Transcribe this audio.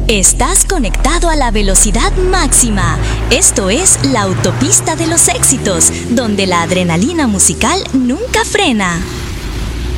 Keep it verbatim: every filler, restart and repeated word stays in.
Estás conectado a la velocidad máxima. Esto es la autopista de los éxitos, donde la adrenalina musical nunca frena.